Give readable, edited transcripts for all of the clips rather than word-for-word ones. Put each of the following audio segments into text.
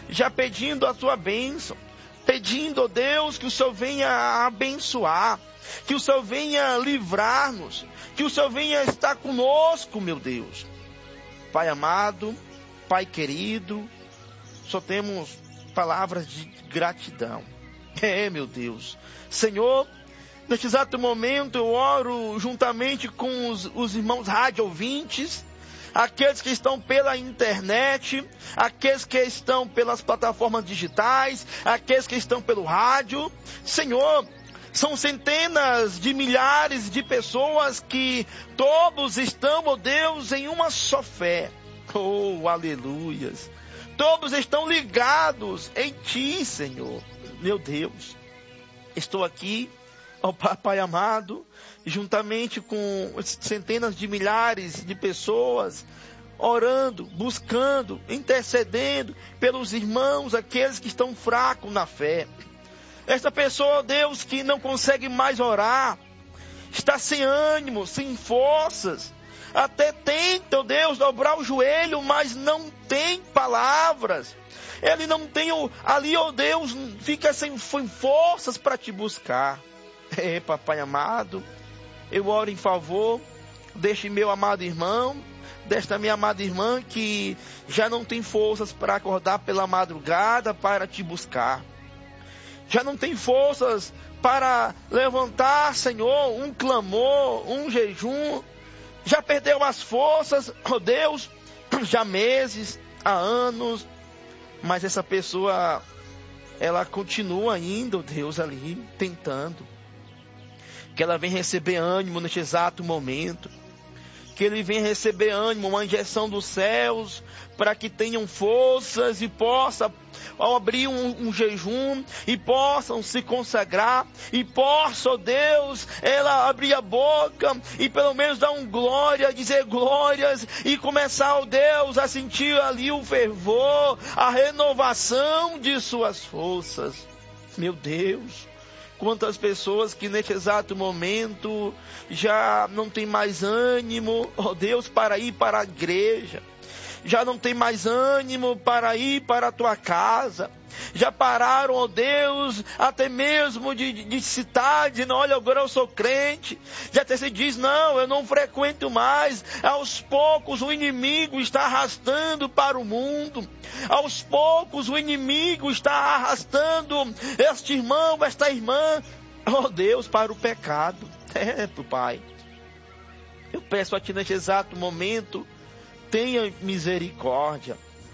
já pedindo a tua bênção, pedindo, ó Deus, que o Senhor venha abençoar, que o Senhor venha livrar-nos, que o Senhor venha estar conosco, meu Deus. Pai amado, Pai querido, só temos palavras de gratidão. Meu Deus. Senhor, neste exato momento eu oro juntamente com os irmãos rádio ouvintes, aqueles que estão pela internet, aqueles que estão pelas plataformas digitais, aqueles que estão pelo rádio. Senhor, são centenas de milhares de pessoas que todos estão, ó Deus, em uma só fé. Oh, aleluias. Todos estão ligados em Ti, Senhor. Meu Deus, estou aqui, ó Pai amado, juntamente com centenas de milhares de pessoas, orando, buscando, intercedendo pelos irmãos, aqueles que estão fracos na fé. Esta pessoa, Deus, que não consegue mais orar, está sem ânimo, sem forças, até tenta, Deus, dobrar o joelho, mas não tem palavras. Ele não tem ali, ó Deus, fica sem forças para te buscar. Papai amado, eu oro em favor deste meu amado irmão, desta minha amada irmã que já não tem forças para acordar pela madrugada para te buscar. Já não tem forças para levantar, Senhor, um clamor, um jejum. Já perdeu as forças, ó Deus, já há meses, há anos. Mas essa pessoa, ela continua ainda, ó Deus, ali, tentando. Que ela venha receber ânimo neste exato momento. Que ele venha receber ânimo, uma injeção dos céus, para que tenham forças e possa, ao abrir um jejum, e possam se consagrar, e possa, ó Deus, ela abrir a boca, e pelo menos dar um glória, dizer glórias, e começar, ó Deus, a sentir ali o fervor, a renovação de suas forças. Meu Deus, quantas pessoas que neste exato momento já não tem mais ânimo, ó Deus, para ir para a igreja. Já não tem mais ânimo para ir para a tua casa. Já pararam, ó Deus, até mesmo de citar, dizendo, olha, agora eu sou crente. Já até se diz, não, eu não frequento mais. Aos poucos o inimigo está arrastando para o mundo. Aos poucos o inimigo está arrastando este irmão, esta irmã, ó Deus, para o pecado. Pai, eu peço a Ti neste exato momento, tenha misericórdia.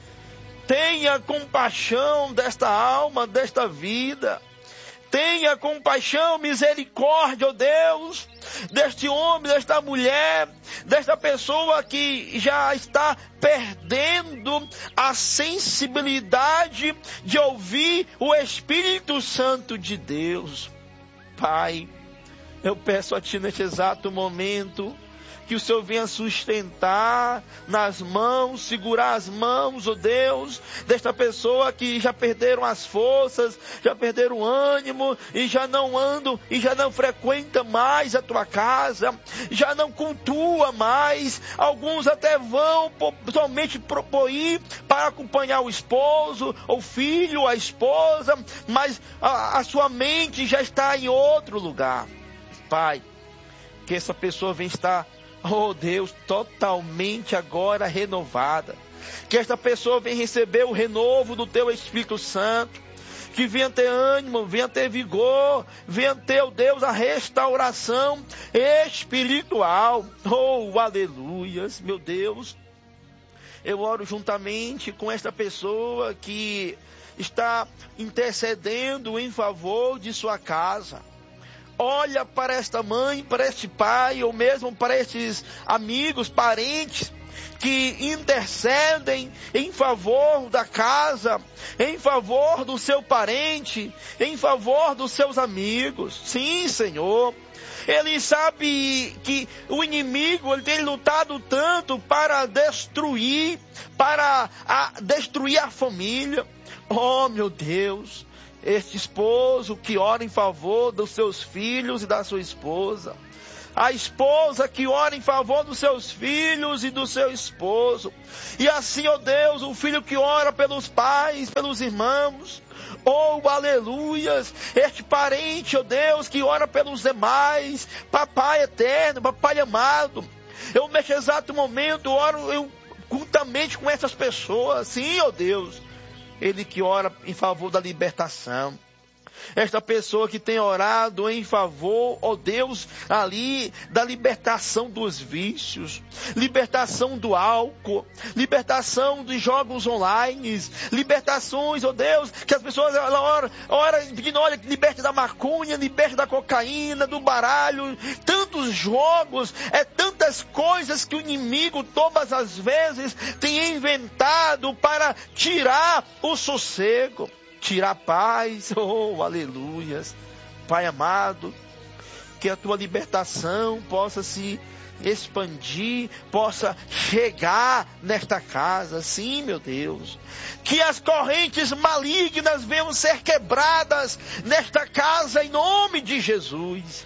Tenha compaixão desta alma, desta vida. Tenha compaixão, misericórdia, ó Deus, deste homem, desta mulher, desta pessoa que já está perdendo a sensibilidade de ouvir o Espírito Santo de Deus. Pai, eu peço a Ti neste exato momento, que o Senhor venha sustentar nas mãos, segurar as mãos, ó Deus, desta pessoa que já perderam as forças, já perderam o ânimo, e já não andam, e já não frequenta mais a Tua casa, já não cultua mais. Alguns até vão somente ir para acompanhar o esposo, o filho, a esposa, mas a sua mente já está em outro lugar. Pai, que essa pessoa venha estar, oh Deus, totalmente agora renovada. Que esta pessoa venha receber o renovo do Teu Espírito Santo. Que venha ter ânimo, venha ter vigor, venha ter, oh Deus, a restauração espiritual. Oh, aleluias, meu Deus. Eu oro juntamente com esta pessoa que está intercedendo em favor de sua casa. Olha para esta mãe, para este pai, ou mesmo para estes amigos, parentes, que intercedem em favor da casa, em favor do seu parente, em favor dos seus amigos. Sim, Senhor. Ele sabe que o inimigo, ele tem lutado tanto para destruir a família. Oh, meu Deus. Este esposo que ora em favor dos seus filhos e da sua esposa. A esposa que ora em favor dos seus filhos e do seu esposo. E assim, ó Deus, o filho que ora pelos pais, pelos irmãos. Oh, aleluias, este parente, ó Deus, que ora pelos demais. Papai eterno, papai amado. Eu neste exato momento oro juntamente com essas pessoas. Sim, ó Deus. Ele que ora em favor da libertação. Esta pessoa que tem orado em favor, ó Deus, ali da libertação dos vícios, libertação do álcool, libertação dos jogos online, libertações, ó Deus, que as pessoas oram pedindo, olha, liberte da maconha, liberte da cocaína, do baralho, tantos jogos, tantas coisas que o inimigo todas as vezes tem inventado para tirar o sossego. Tirar a paz, oh, aleluias. Pai amado, que a tua libertação possa se expandir, possa chegar nesta casa, sim, meu Deus. Que as correntes malignas venham ser quebradas nesta casa, em nome de Jesus.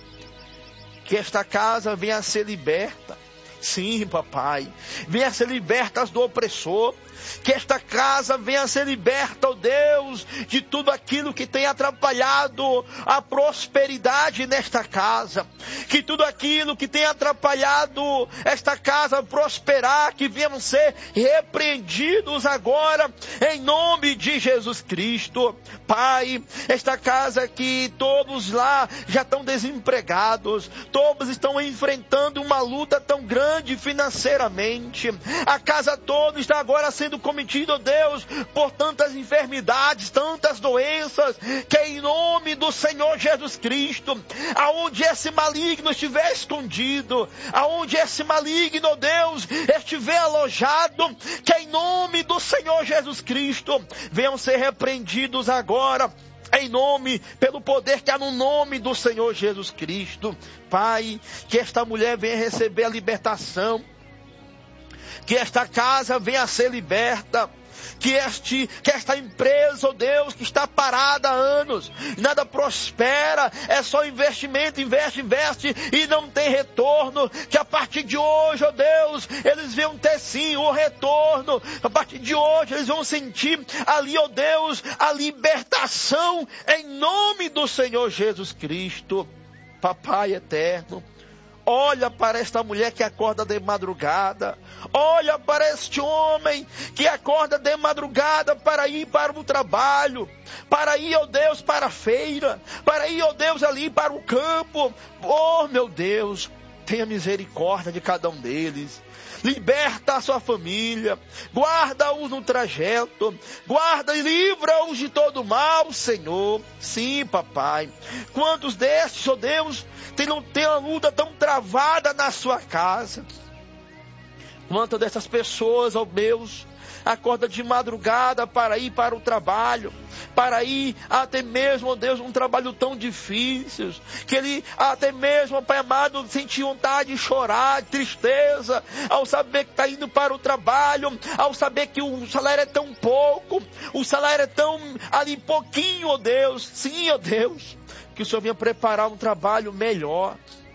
Que esta casa venha a ser liberta. Sim, papai, venha ser liberta do opressor. Que esta casa venha a ser liberta, ó Deus, de tudo aquilo que tem atrapalhado a prosperidade nesta casa. Que tudo aquilo que tem atrapalhado esta casa prosperar, que venham ser repreendidos agora, em nome de Jesus Cristo. Pai, esta casa que todos lá já estão desempregados, todos estão enfrentando uma luta tão grande financeiramente. A casa toda está agora sendo cometido, Deus, por tantas enfermidades, tantas doenças, que em nome do Senhor Jesus Cristo, aonde esse maligno estiver escondido, aonde esse maligno, Deus, estiver alojado, que em nome do Senhor Jesus Cristo, venham ser repreendidos agora, pelo poder que há no nome do Senhor Jesus Cristo. Pai, que esta mulher venha receber a libertação, que esta casa venha a ser liberta, que esta empresa, ó Deus, que está parada há anos, nada prospera, é só investimento, investe, e não tem retorno, que a partir de hoje, ó Deus, eles venham ter sim o retorno, a partir de hoje eles vão sentir ali, ó Deus, a libertação, em nome do Senhor Jesus Cristo. Papai eterno, olha para esta mulher que acorda de madrugada. Olha para este homem que acorda de madrugada para ir para o trabalho. Para ir, ó Deus, para a feira. Para ir, ó Deus, ali para o campo. Oh, meu Deus, tenha misericórdia de cada um deles. Liberta a sua família, guarda-os no trajeto, guarda e livra-os de todo mal, Senhor. Sim, papai. Quantos destes, ó Deus, tem uma luta tão travada na sua casa? Quantas dessas pessoas, ó Deus, acorda de madrugada para ir para o trabalho, para ir até mesmo, ó Deus, um trabalho tão difícil, que ele até mesmo, Pai amado, sente vontade de chorar, de tristeza, ao saber que está indo para o trabalho, ao saber que o salário é tão pouco, o salário é tão ali pouquinho, ó Deus. Sim, ó Deus, que o Senhor venha preparar um trabalho melhor.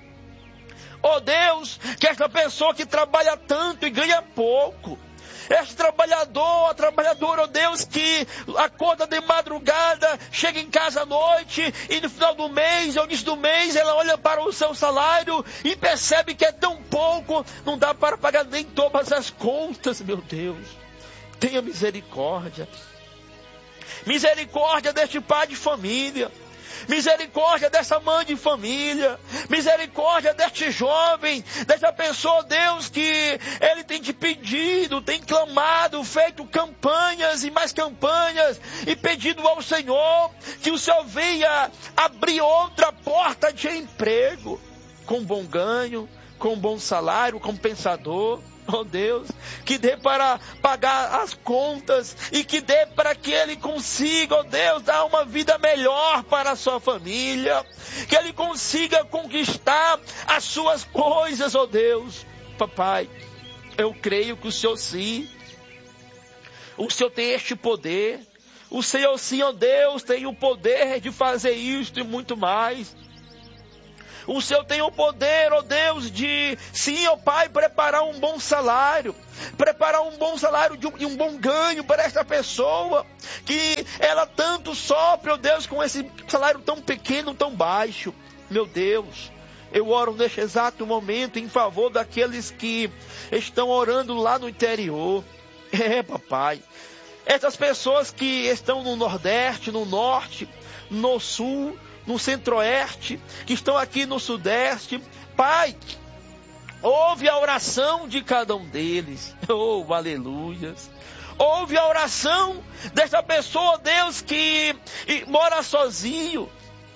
Ó Deus, que esta pessoa que trabalha tanto e ganha pouco, este trabalhador, a trabalhadora, ó Deus, que acorda de madrugada, chega em casa à noite e no final do mês, ao início do mês, ela olha para o seu salário e percebe que é tão pouco, não dá para pagar nem todas as contas, meu Deus. Tenha misericórdia. Misericórdia deste pai de família. Misericórdia dessa mãe de família, misericórdia deste jovem, dessa pessoa, Deus, que ele tem te pedido, tem clamado, feito campanhas e mais campanhas, e pedido ao Senhor que o Senhor venha abrir outra porta de emprego, com bom ganho, com bom salário, compensador. Oh Deus, que dê para pagar as contas e que dê para que ele consiga, oh Deus, dar uma vida melhor para a sua família, que ele consiga conquistar as suas coisas, oh Deus. Papai, eu creio que o Senhor sim, o Senhor tem este poder, o Senhor sim, oh Deus, tem o poder de fazer isto e muito mais. O Senhor tem o poder, ó Deus, de, sim, ó Pai, preparar um bom salário. Preparar um bom salário e um bom ganho para esta pessoa, que ela tanto sofre, ó Deus, com esse salário tão pequeno, tão baixo. Meu Deus, eu oro neste exato momento em favor daqueles que estão orando lá no interior. Papai, essas pessoas que estão no Nordeste, no Norte, no Sul, no Centro-Oeste, que estão aqui no Sudeste, Pai, ouve a oração de cada um deles. Oh, aleluias. Ouve a oração dessa pessoa, Deus, que mora sozinho.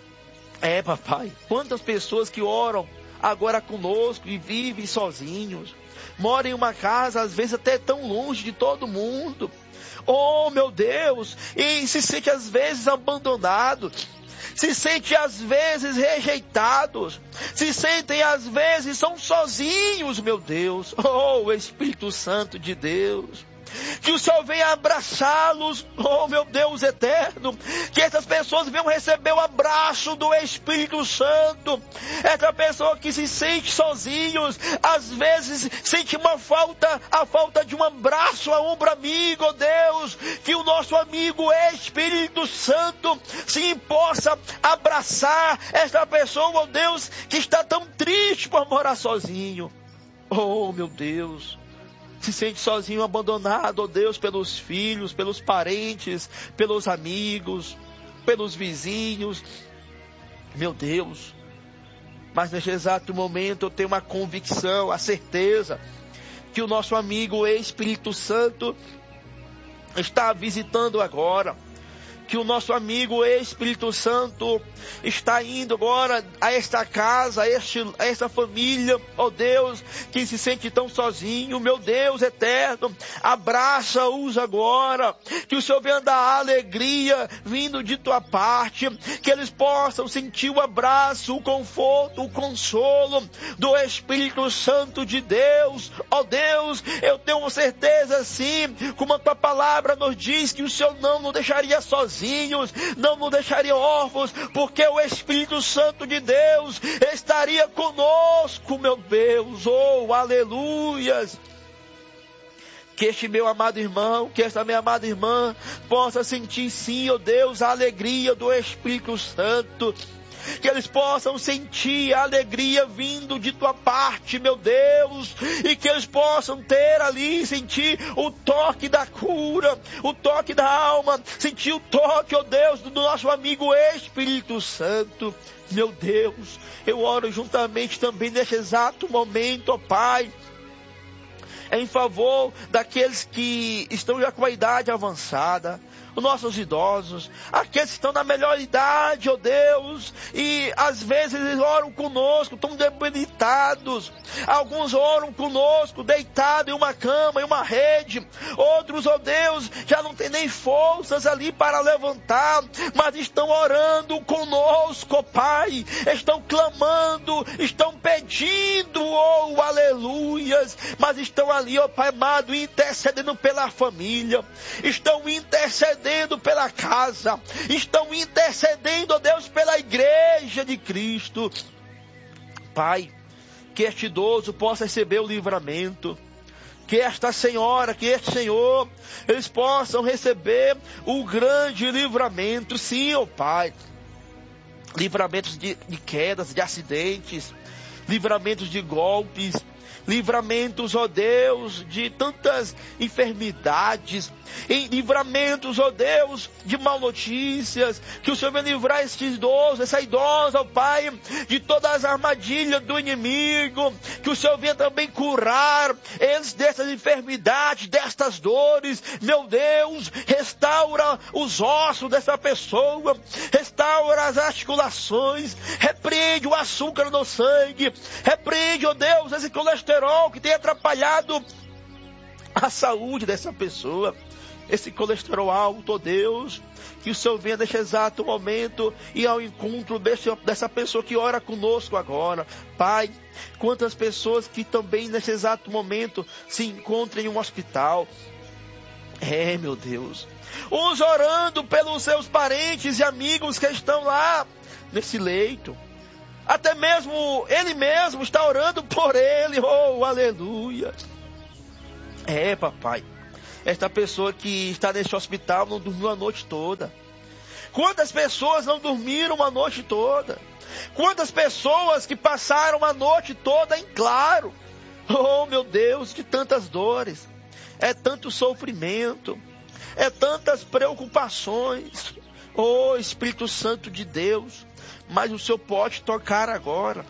Papai, quantas pessoas que oram agora conosco e vivem sozinhos. Moram em uma casa, às vezes até tão longe de todo mundo. Oh, meu Deus, e se sente às vezes abandonado. Se sente às vezes rejeitados, se sentem às vezes, são sozinhos, meu Deus. Oh, Espírito Santo de Deus, que o Senhor venha abraçá-los, oh meu Deus eterno, que essas pessoas venham receber o abraço do Espírito Santo. Essa pessoa que se sente sozinhos, às vezes sente a falta de um abraço, a ombro amigo, oh Deus, que o nosso amigo Espírito Santo sim possa abraçar essa pessoa, oh Deus, que está tão triste por morar sozinho. Oh meu Deus, se sente sozinho, abandonado, ó Deus, pelos filhos, pelos parentes, pelos amigos, pelos vizinhos. Meu Deus, mas neste exato momento eu tenho uma convicção, a certeza, que o nosso amigo Espírito Santo está visitando agora. Que o nosso amigo Espírito Santo está indo agora a esta casa, a esta família, ó Deus, que se sente tão sozinho. Meu Deus eterno, abraça-os agora, que o Senhor venha dar alegria vindo de tua parte, que eles possam sentir o abraço, o conforto, o consolo do Espírito Santo de Deus. Ó Deus, eu tenho certeza sim, como a tua palavra nos diz, que o Senhor não nos deixaria sozinhos, não nos deixaria órfãos, porque o Espírito Santo de Deus estaria conosco, meu Deus. Oh, aleluias. Que este meu amado irmão, que esta minha amada irmã possa sentir sim, ó Deus, a alegria do Espírito Santo. Que eles possam sentir a alegria vindo de tua parte, meu Deus, e que eles possam ter ali, sentir o toque da cura, o toque da alma, sentir o toque, ó Deus, do nosso amigo Espírito Santo. Meu Deus, eu oro juntamente também neste exato momento, ó Pai, em favor daqueles que estão já com a idade avançada, os nossos idosos, aqueles que estão na melhor idade, ó Deus, e às vezes eles oram conosco, estão debilitados. Alguns oram conosco, deitados em uma cama, em uma rede. Outros, ó Deus, já não tem nem forças ali para levantar, mas estão orando conosco, ó Pai. Estão clamando, estão pedindo, oh aleluias, mas estão ali, ó Pai amado, intercedendo pela família, estão intercedendo pela casa, estão intercedendo, ó Deus, pela igreja de Cristo. Pai, que este idoso possa receber o livramento, que esta senhora, que este senhor, eles possam receber o grande livramento, sim, ó Pai. Livramentos de quedas, de acidentes, livramentos de golpes, livramentos, ó Deus, de tantas enfermidades, em livramentos, ó Deus, de mal notícias, que o Senhor venha livrar este idoso, essa idosa, ó Pai, de todas as armadilhas do inimigo, que o Senhor venha também curar eles dessas enfermidades, destas dores. Meu Deus, restaura os ossos dessa pessoa, restaura as articulações, repreende o açúcar no sangue, repreende, ó Deus, esse colesterol que tem atrapalhado a saúde dessa pessoa, esse colesterol alto, ó Deus, que o Senhor venha neste exato momento e ao encontro dessa pessoa que ora conosco agora. Pai, quantas pessoas que também neste exato momento se encontram em um hospital. Meu Deus, uns orando pelos seus parentes e amigos que estão lá nesse leito, Até mesmo ele mesmo está orando por ele. Oh, aleluia. Papai. Esta pessoa que está neste hospital não dormiu a noite toda. Quantas pessoas não dormiram a noite toda? Quantas pessoas que passaram a noite toda em claro? Oh, meu Deus, de tantas dores. É tanto sofrimento. É tantas preocupações. Oh, Espírito Santo de Deus. Mas o Senhor pode tocar agora.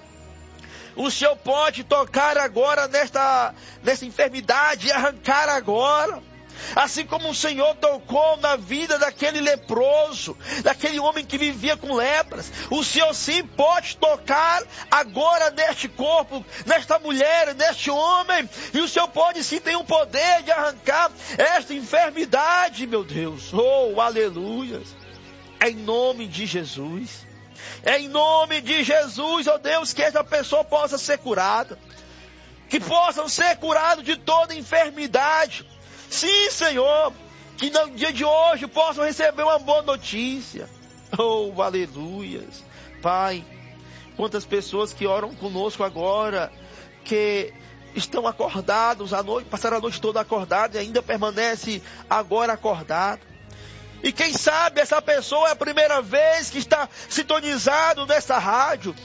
O Senhor pode tocar agora nesta enfermidade e arrancar agora. Assim como o Senhor tocou na vida daquele leproso, daquele homem que vivia com lepras, o Senhor sim pode tocar agora neste corpo, nesta mulher, neste homem, e o Senhor pode sim ter o poder de arrancar esta enfermidade, meu Deus. Oh, aleluia. É em nome de Jesus. É em nome de Jesus, oh Deus, que essa pessoa possa ser curada. Que possam ser curados de toda enfermidade. Sim, Senhor, que no dia de hoje possam receber uma boa notícia. Oh, aleluias. Pai, quantas pessoas que oram conosco agora, que estão acordados à noite, passaram a noite toda acordados e ainda permanece agora acordado. E quem sabe essa pessoa é a primeira vez que está sintonizado nessa rádio.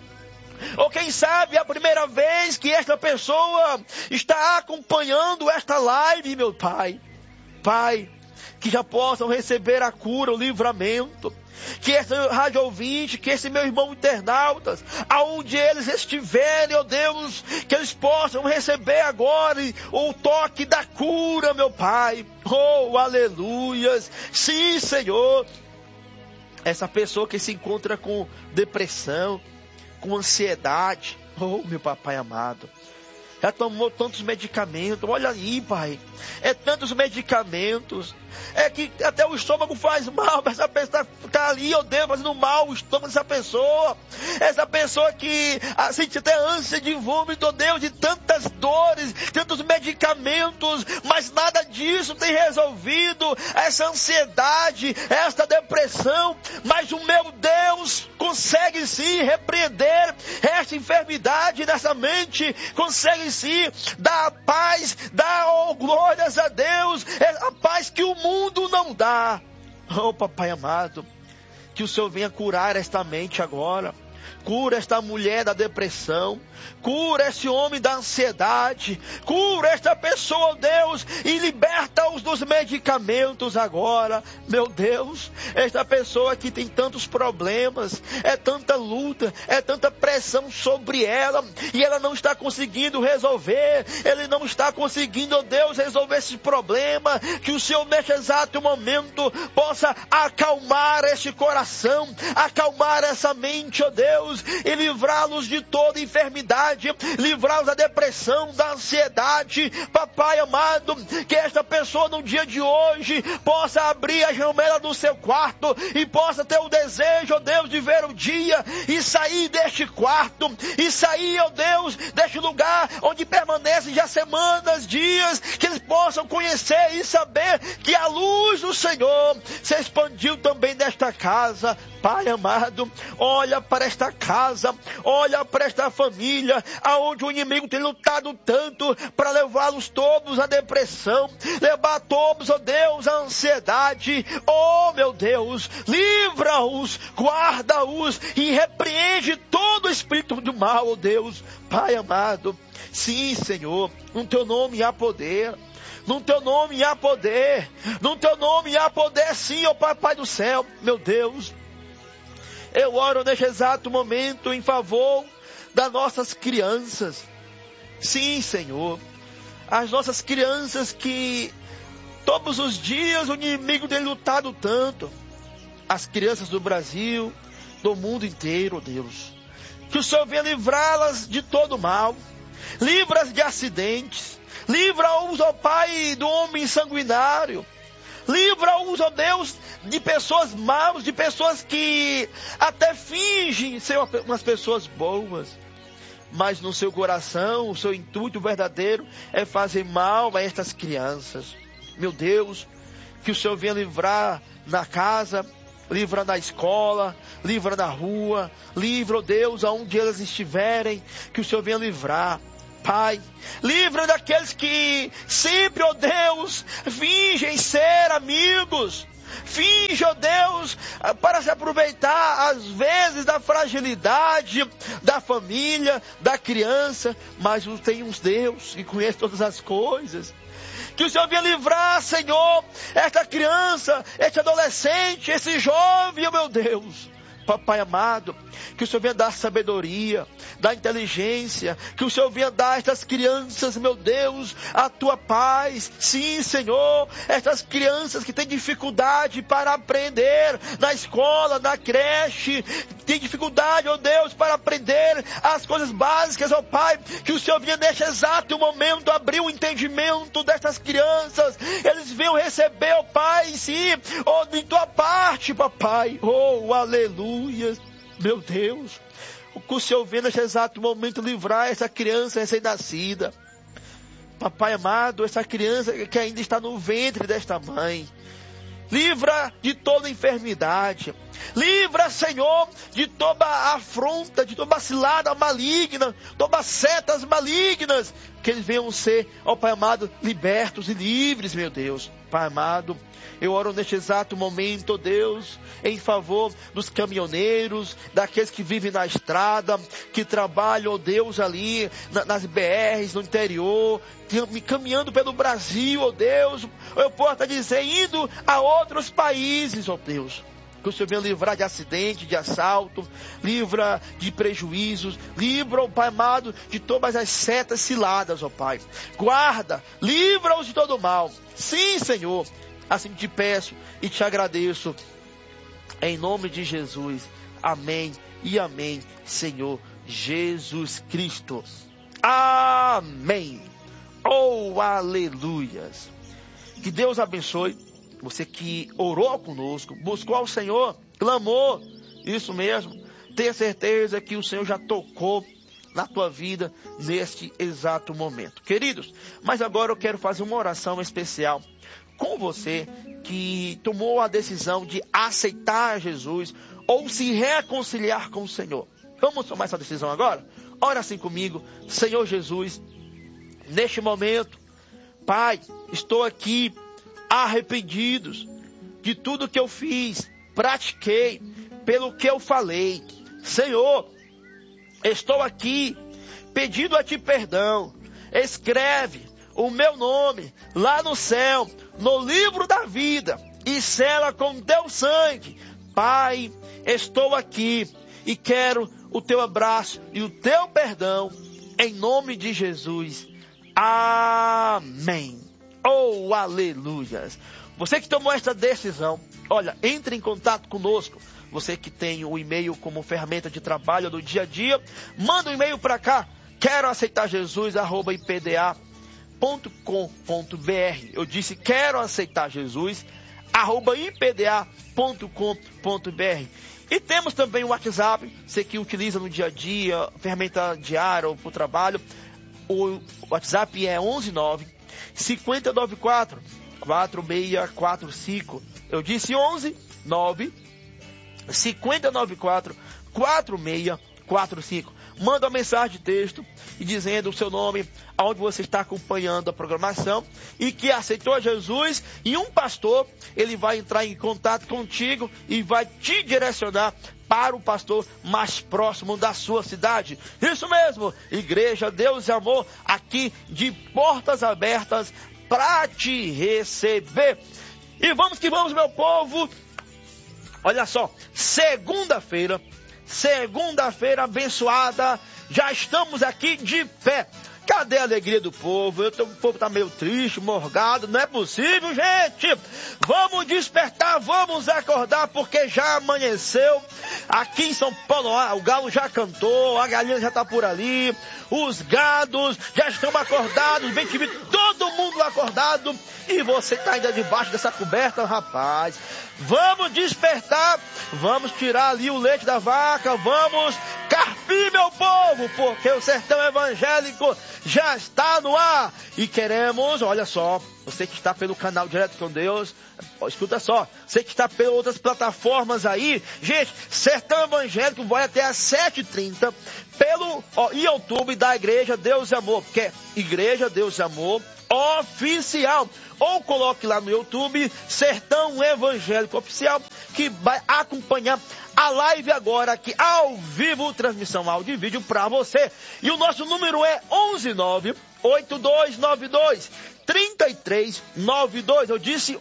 Ou quem sabe é a primeira vez que esta pessoa está acompanhando esta live, meu Pai. Pai, que já possam receber a cura, o livramento. Que esse rádio ouvinte, que esse meu irmão internautas, aonde eles estiverem, ó Deus, que eles possam receber agora o toque da cura, meu Pai. Oh, aleluias. Sim, Senhor. Essa pessoa que se encontra com depressão, com ansiedade. Oh, meu papai amado. Já tomou tantos medicamentos. Olha aí, Pai. É tantos medicamentos. É que até o estômago faz mal. Essa pessoa está ali, oh Deus, fazendo mal o estômago dessa pessoa. Essa pessoa que sente até ânsia de vômito, oh Deus, de tantas dores, tantos medicamentos, mas nada disso tem resolvido essa ansiedade, esta depressão. Mas o meu Deus consegue sim repreender esta enfermidade nessa mente, consegue sim dar paz, dar glórias a Deus, a paz que o mundo não dá. Oh, papai amado, que o Senhor venha curar esta mente agora. Cura esta mulher da depressão. Cura esse homem da ansiedade. Cura esta pessoa, Deus, e liberta-os dos medicamentos agora. Meu Deus, esta pessoa que tem tantos problemas, é tanta luta, é tanta pressão sobre ela, e ela não está conseguindo resolver. Ele não está conseguindo, oh Deus, resolver esse problema. Que o Senhor, neste exato momento, possa acalmar este coração, acalmar essa mente, oh Deus, e livrá-los de toda enfermidade, livrá-los da depressão, da ansiedade. Papai amado, que esta pessoa no dia de hoje possa abrir a janela do seu quarto e possa ter o desejo, ó Deus, de ver o dia e sair deste quarto, e sair, ó Deus, deste lugar onde permanecem já semanas, dias, que eles possam conhecer e saber que a luz do Senhor se expandiu também nesta casa. Pai amado, olha para esta casa, olha para esta família, aonde o inimigo tem lutado tanto para levá-los todos à depressão, levar todos, ó Deus, à ansiedade. Oh, meu Deus, livra-os, guarda-os e repreende todo espírito do mal, ó Deus. Pai amado, sim, Senhor, no teu nome há poder. No teu nome há poder. No teu nome há poder, sim, ó Papai do céu, meu Deus. Eu oro neste exato momento em favor das nossas crianças. Sim, Senhor. As nossas crianças que todos os dias o inimigo tem lutado tanto. As crianças do Brasil, do mundo inteiro, ó Deus. Que o Senhor venha livrá-las de todo mal. Livra-as de acidentes. Livra-os, ó Pai, do homem sanguinário. Livra-os, ó Deus, de pessoas maus, de pessoas que até fingem ser umas pessoas boas. Mas no seu coração, o seu intuito verdadeiro é fazer mal a estas crianças. Meu Deus, que o Senhor venha livrar na casa livra na escola, livra na rua, livra, ó Deus, aonde elas estiverem, que o Senhor venha livrar. Pai, livra daqueles que sempre, ó Deus, fingem ser amigos. Finge, ó Deus, para se aproveitar às vezes da fragilidade da família, da criança, mas tem um Deus que conhece todas as coisas. Que o Senhor venha livrar, Senhor, esta criança, este adolescente, esse jovem, ó meu Deus. Papai amado, que o Senhor venha dar sabedoria, dar inteligência, que o Senhor venha dar a estas crianças, meu Deus, a tua paz. Sim, Senhor, estas crianças que têm dificuldade para aprender na escola, na creche, têm dificuldade, ó Deus, para aprender as coisas básicas, ó Pai, que o Senhor venha neste exato momento abrir o entendimento destas crianças, eles venham receber, ó Pai, sim, ó, de tua parte, papai, oh, aleluia. Meu Deus, que o Senhor venha neste exato momento livrar essa criança recém-nascida. Papai amado, essa criança que ainda está no ventre desta mãe. Livra de toda enfermidade. Livra, Senhor, de toda afronta, de toda cilada maligna, todas setas malignas. Que eles venham ser, ó Pai amado, libertos e livres, meu Deus. Pai amado, eu oro neste exato momento, ó Deus, em favor dos caminhoneiros, daqueles que vivem na estrada, que trabalham, ó Deus, ali nas BRs, no interior, caminhando pelo Brasil, ó Deus, eu posso até dizer, indo a outros países, ó Deus. Que o Senhor venha livrar de acidente, de assalto, livra de prejuízos, livra, ó Pai amado, de todas as setas ciladas, ó Pai. Guarda, livra-os de todo mal. Sim, Senhor, assim te peço e te agradeço, em nome de Jesus. Amém e amém, Senhor Jesus Cristo. Amém. Oh, aleluias. Que Deus abençoe você que orou conosco, buscou ao Senhor, clamou, isso mesmo. Tenha certeza que o Senhor já tocou na tua vida neste exato momento. Queridos, mas agora eu quero fazer uma oração especial com você que tomou a decisão de aceitar Jesus ou se reconciliar com o Senhor. Vamos tomar essa decisão agora? Ora assim comigo. Senhor Jesus, neste momento, Pai, estou aqui arrependidos de tudo que eu fiz, pratiquei, pelo que eu falei. Senhor, estou aqui pedindo a Ti perdão. Escreve o meu nome lá no céu, no livro da vida, e sela com Teu sangue. Pai, estou aqui e quero o Teu abraço e o Teu perdão, em nome de Jesus. Amém. Oh, aleluias. Você que tomou esta decisão, olha, entre em contato conosco. Você que tem o e-mail como ferramenta de trabalho do dia a dia, manda um e-mail para cá. Quero aceitar Jesus, @ipda.com.br. Eu disse quero aceitar Jesus, @ipda.com.br. E temos também o WhatsApp, você que utiliza no dia a dia, ferramenta diária ou para o trabalho. O WhatsApp é 119-5094-4645. Eu disse 11-9-5094-4645. Manda uma mensagem de texto e dizendo o seu nome, aonde você está acompanhando a programação e que aceitou Jesus, e um pastor, ele vai entrar em contato contigo e vai te direcionar para o pastor mais próximo da sua cidade. Isso mesmo, Igreja Deus e Amor, aqui de portas abertas para te receber. E vamos que vamos, meu povo. Olha só, segunda-feira abençoada, já estamos aqui de pé. Cadê a alegria do povo? O povo está meio triste, morgado. Não é possível, gente. Vamos despertar, vamos acordar, porque já amanheceu. Aqui em São Paulo, o galo já cantou, a galinha já está por ali. Os gados já estão acordados, bem que vi, todo mundo acordado. E você está ainda debaixo dessa coberta, rapaz. Vamos despertar, vamos tirar ali o leite da vaca, vamos carpir, meu povo, porque o sertão evangélico já está no ar. E queremos, olha só, Você que está pelo canal Direto com Deus, escuta só, você que está pelas outras plataformas aí, gente, Sertão Evangélico vai até às 7h30 pelo YouTube da Igreja Deus e Amor, porque é Igreja Deus e Amor Oficial. Ou coloque lá no YouTube Sertão Evangélico Oficial, que vai acompanhar a live agora aqui ao vivo, transmissão áudio e vídeo para você. E o nosso número é 11982923392. Eu disse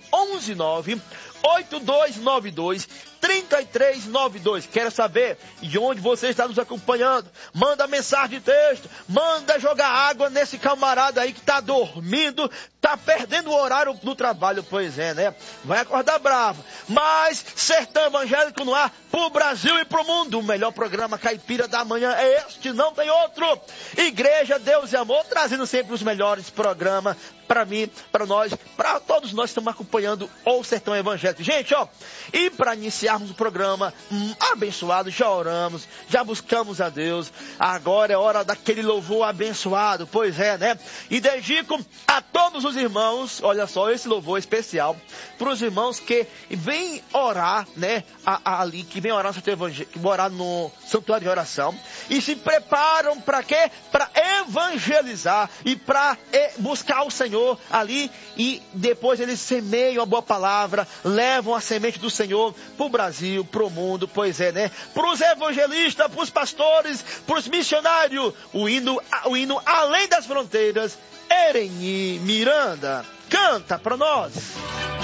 11982923392. Quero saber de onde você está nos acompanhando. Manda mensagem de texto, manda jogar água nesse camarada aí que está dormindo, tá perdendo o horário no trabalho, pois é, né? Vai acordar bravo. Mas Sertão Evangélico no ar, pro Brasil e pro mundo. O melhor programa caipira da manhã é este, não tem outro. Igreja Deus e Amor, trazendo sempre os melhores programas para mim, para nós, para todos nós que estamos acompanhando o Sertão Evangélico. Gente, e para iniciarmos o programa abençoado, já oramos, já buscamos a Deus. Agora é hora daquele louvor abençoado, pois é, né? E dedico a todos os irmãos, olha só, esse louvor especial para os irmãos que vêm orar, né? Ali, que vêm orar no santuário de oração e se preparam para quê? Para evangelizar e para buscar o Senhor ali, e depois eles semeiam a boa palavra, levam a semente do Senhor pro Brasil, pro mundo, pois é, né? Pros evangelistas, pros pastores, pros missionários, o hino Além das Fronteiras, Ereni Miranda, canta para nós.